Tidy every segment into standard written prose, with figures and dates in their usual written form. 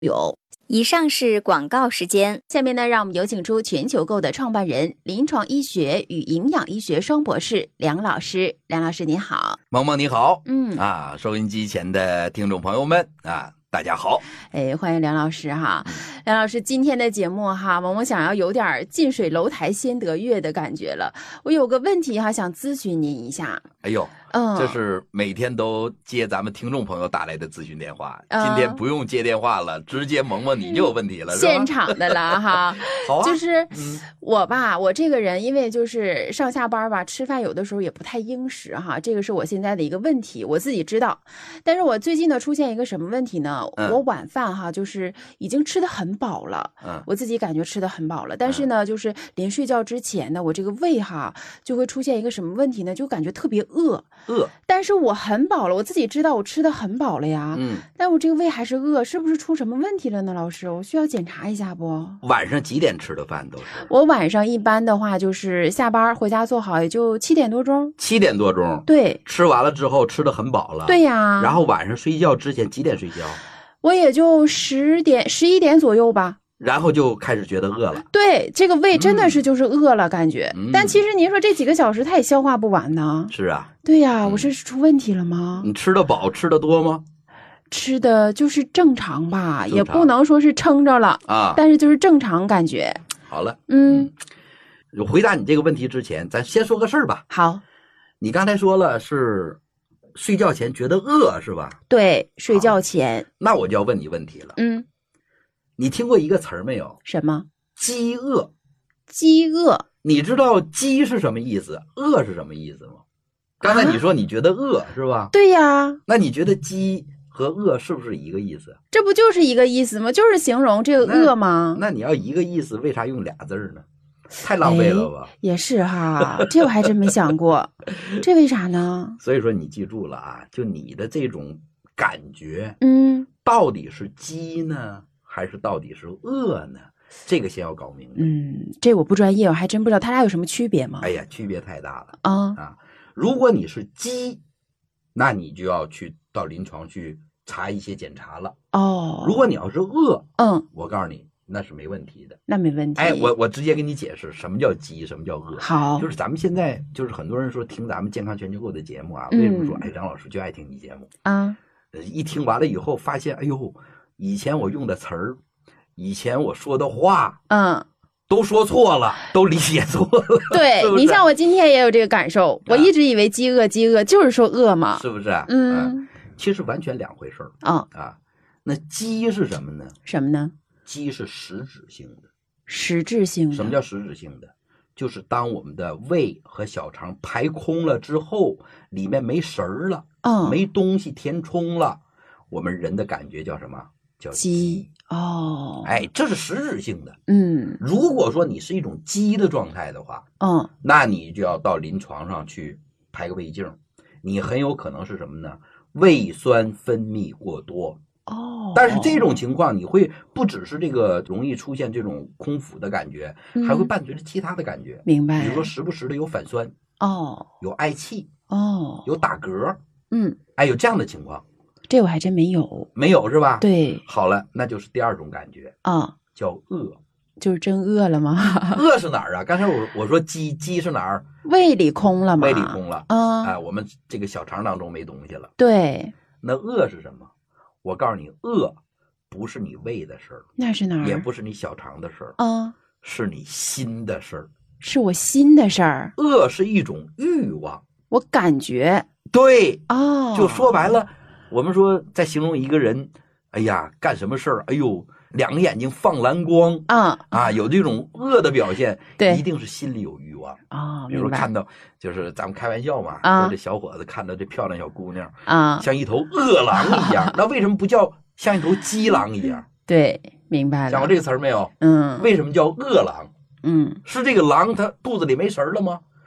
有。 以上是广告时间。 下面呢，让我们有请出全球购的创办人、临床医学与营养医学双博士梁老师。梁老师您好。 萌萌你好。 啊， 收音机前的听众朋友们啊，大家好。 欢迎梁老师哈。梁老师，今天的节目哈，萌萌想要有点近水楼台先得月的感觉了。我有个问题哈，想咨询您一下。 哎呦，这是每天都接咱们听众朋友打来的咨询电话，今天不用接电话了，直接萌萌你就有问题了，是吧？ 现场的了哈。 好啊。 就是我吧，我这个人因为就是上下班吧，吃饭有的时候也不太应时哈，这个是我现在的一个问题，我自己知道。但是我最近呢出现一个什么问题呢？我晚饭哈，就是已经吃得很饱了，我自己感觉吃得很饱了，但是呢，就是临睡觉之前呢，我这个胃哈就会出现一个什么问题呢？就感觉特别饿。但是我很饱了，我自己知道我吃得很饱了呀，但我这个胃还是饿，是不是出什么问题了呢？老师，我需要检查一下不？ 晚上几点吃的饭都是？ 我晚上一般的话就是下班回家做好也就7点多钟。 7点多钟？ 对。 吃完了之后吃得很饱了。 对呀。 然后晚上睡觉之前几点睡觉？ 我也就10点11点左右吧。 然后就开始觉得饿了。 对，这个胃真的是就是饿了感觉。但其实您说这几个小时它也消化不完呢。 是啊。 对呀，我这是出问题了吗？ 你吃得饱吃得多吗？ 吃的就是正常吧，也不能说是撑着了啊， 但是就是正常感觉。 好了。回答你这个问题之前，咱先说个事儿吧。 好。 你刚才说了是睡觉前觉得饿是吧？ 对，睡觉前。 那我就要问你问题了。你听过一个词儿没有？ 什么？ 饥饿。 饥饿。 你知道饥是什么意思，饿是什么意思吗？刚才你说你觉得饿是吧？ 对呀。 那你觉得饥和饿是不是一个意思？ 这不就是一个意思吗？就是形容这个饿吗？ 那你要一个意思，为啥用俩字呢？太浪费了吧。 也是哈，这我还真没想过。这为啥呢？ 所以说你记住了啊，就你的这种感觉，到底是饥呢，还是到底是饿呢？这个先要搞明白。 这我不专业，我还真不知道他俩有什么区别吗？ 哎呀，区别太大了如果你是饥，那你就要去到临床去查一些检查了。如果你要是饿，我告诉你那是没问题的。 那没问题。 我直接给你解释什么叫饥，什么叫饿。 好。 就是咱们现在就是很多人说听咱们健康全球购的节目啊，为什么说梁老师就爱听你节目啊？ 一听完了以后发现，哎呦，以前我用的词儿，以前我说的话，都说错了，都理解错了。 对， 是不是？ 你像我今天也有这个感受，我一直以为饥饿就是说饿嘛， 是不是？其实完全两回事儿。那饥是什么呢？ 什么呢？ 饥是实质性的。 实质性的。 什么叫实质性的？就是当我们的胃和小肠排空了之后，里面没食儿了，没东西填充了，我们人的感觉叫什么？叫饥。这是实质性的。如果说你是一种饥的状态的话，那你就要到临床上去拍个胃镜，你很有可能是什么呢？胃酸分泌过多。但是这种情况你会不只是这个容易出现这种空腹的感觉，还会伴随着其他的感觉。 明白。 比如说时不时的有反酸，有嗳气，有打嗝，有这样的情况。 这我还真没有。 没有是吧？ 对。 好了，那就是第二种感觉叫饿。 就是真饿了吗？ 饿是哪儿啊？刚才我说饥是哪儿？ 胃里空了吗？ 胃里空了。我们这个小肠当中没东西了。 对。 那饿是什么？我告诉你，饿不是你胃的事儿， 那是哪儿？ 也不是你小肠的事儿，是你心的事儿， 是我心的事儿。 饿是一种欲望， 我感觉。 对。就说白了，我们说在形容一个人，哎呀，干什么事儿，哎呦，两个眼睛放蓝光有这种饿的表现， 对， 一定是心里有欲望比如说看到，就是咱们开玩笑嘛，说这小伙子看到这漂亮小姑娘像一头饿狼一样，那为什么不叫像一头饥狼一样？ 对，明白了。 讲过这个词儿没有？为什么叫饿狼？是这个狼它肚子里没食儿了吗？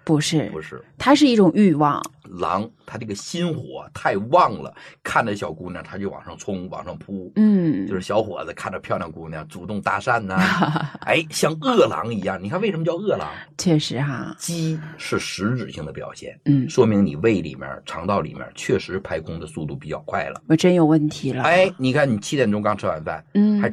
不是， 不是， 它是一种欲望。 狼它这个心火太旺了，看着小姑娘他就往上冲，往上扑。就是小伙子看着漂亮姑娘主动搭讪呐，哎，像饿狼一样。你看为什么叫饿狼？ 确实哈， 饥是实质性的表现，说明你胃里面、肠道里面确实排空的速度比较快了。 我真有问题了。 哎，你看你7点钟刚吃完饭，还